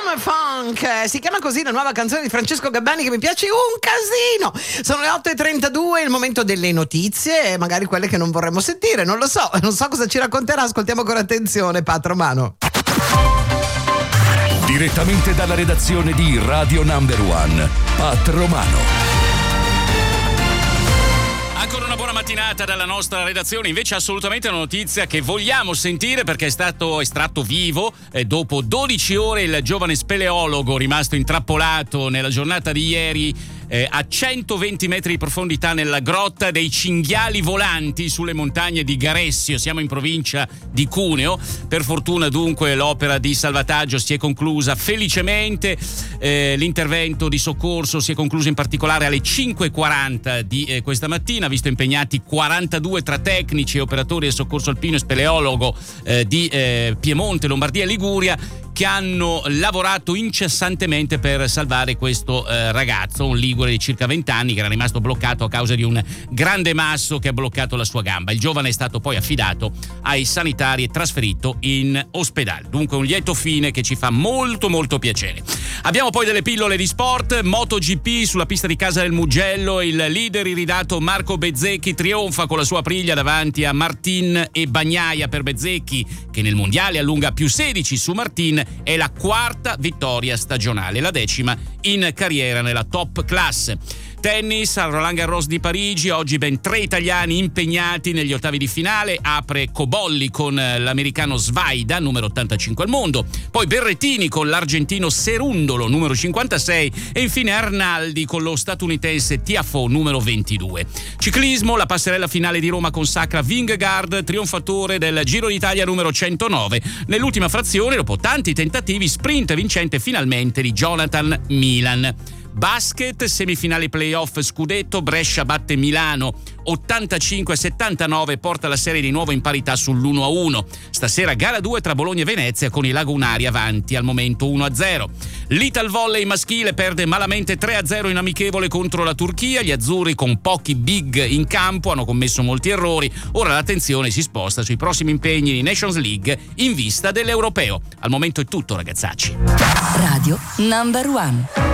Rhythm and Funk, si chiama così la nuova canzone di Francesco Gabbani, che mi piace un casino. Sono le 8:32, il momento delle notizie, magari quelle che non vorremmo sentire, non so cosa ci racconterà. Ascoltiamo con attenzione Pat Romano. Direttamente dalla redazione di Radio Number One, Pat Romano. Ancora una buona mattinata dalla nostra redazione. Invece assolutamente una notizia che vogliamo sentire, perché è stato estratto vivo dopo 12 ore il giovane speleologo rimasto intrappolato nella giornata di ieri a 120 metri di profondità nella grotta dei cinghiali volanti sulle montagne di Garessio. Siamo in provincia di Cuneo. Per fortuna dunque l'opera di salvataggio si è conclusa felicemente. L'intervento di soccorso si è concluso in particolare alle 5:40 di questa mattina, visto impegnati 42 tra tecnici e operatori del soccorso alpino e speleologo di Piemonte, Lombardia e Liguria, che hanno lavorato incessantemente per salvare questo ragazzo, un ligure di circa 20 anni che era rimasto bloccato a causa di un grande masso che ha bloccato la sua gamba. Il giovane è stato poi affidato ai sanitari e trasferito in ospedale. Dunque un lieto fine che ci fa molto molto piacere. Abbiamo poi delle pillole di sport. MotoGP sulla pista di Casa del Mugello, il leader iridato Marco Bezzecchi trionfa con la sua Aprilia davanti a Martin e Bagnaia. Per Bezzecchi, che nel mondiale allunga più 16 su Martin, è la quarta vittoria stagionale, la 10ª in carriera nella top class. Tennis al Roland Garros di Parigi, oggi ben 3 italiani impegnati negli ottavi di finale. Apre Cobolli con l'americano Svaida, numero 85 al mondo, poi Berrettini con l'argentino Serundolo, numero 56, e infine Arnaldi con lo statunitense Tiafoe, numero 22. Ciclismo, la passerella finale di Roma consacra Vingegaard trionfatore del Giro d'Italia numero 109. Nell'ultima frazione, dopo tanti tentativi, sprint vincente finalmente di Jonathan Milan. Basket, semifinali playoff scudetto, Brescia batte Milano 85-79, porta la serie di nuovo in parità sull'1-1. Stasera gara 2 tra Bologna e Venezia con i lagunari avanti al momento 1-0. L'Ital Volley maschile perde malamente 3-0 in amichevole contro la Turchia. Gli azzurri, con pochi big in campo, hanno commesso molti errori. Ora l'attenzione si sposta sui prossimi impegni di Nations League in vista dell'Europeo. Al momento è tutto, ragazzacci. Radio Number One.